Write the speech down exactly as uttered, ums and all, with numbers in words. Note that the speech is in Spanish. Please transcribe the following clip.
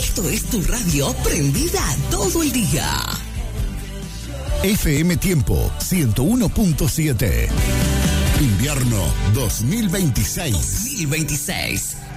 Esto es tu radio prendida todo el día. F M Tiempo ciento uno punto siete. Invierno dos mil veintiséis. dos mil veintiséis.